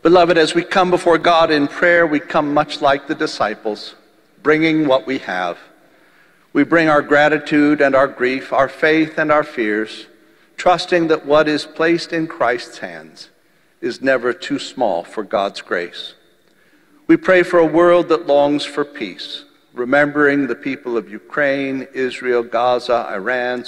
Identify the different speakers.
Speaker 1: Beloved, as we come before God in prayer, we come much like the disciples, bringing what we have. We bring our gratitude and our grief, our faith and our fears, trusting that what is placed in Christ's hands is never too small for God's grace. We pray for a world that longs for peace, remembering the people of Ukraine, Israel, Gaza, Iran,